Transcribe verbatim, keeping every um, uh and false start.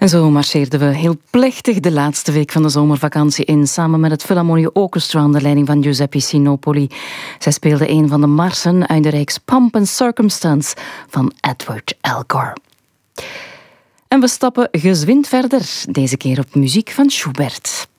En zo marcheerden we heel plechtig de laatste week van de zomervakantie in, samen met het Philharmonia Orchestra onder leiding van Giuseppe Sinopoli. Zij speelden een van de marsen uit de reeks Pomp and Circumstance van Edward Elgar. En we stappen gezwind verder, deze keer op muziek van Schubert.